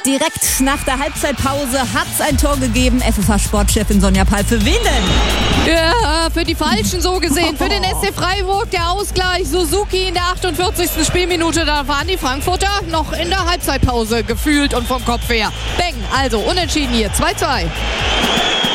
Direkt nach der Halbzeitpause hat es ein Tor gegeben. FFH-Sportchefin Sonja Palp, für wen denn? Ja, für die Falschen so gesehen. Für den SC Freiburg der Ausgleich. Suzuki in der 48. Spielminute. Da waren die Frankfurter noch in der Halbzeitpause gefühlt und vom Kopf her. Bang, also unentschieden hier. 2:2.